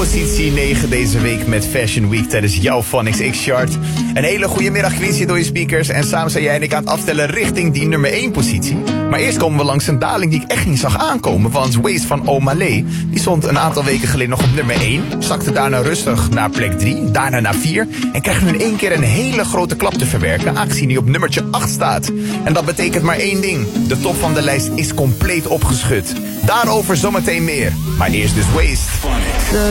positie 9 deze week met Fashion Week tijdens jouw Phonics X-chart. Een hele goede middag, Quincy, door je speakers. En samen zijn jij en ik aan het aftellen richting die nummer 1 positie. Maar eerst komen we langs een daling die ik echt niet zag aankomen. Want Waste van Omalé, die stond een aantal weken geleden nog op nummer 1. Zakte daarna rustig naar plek 3, daarna naar 4. En krijgt nu in één keer een hele grote klap te verwerken, aangezien hij op nummertje 8 staat. En dat betekent maar één ding. De top van de lijst is compleet opgeschud. Daarover zometeen meer. Maar eerst dus Waste.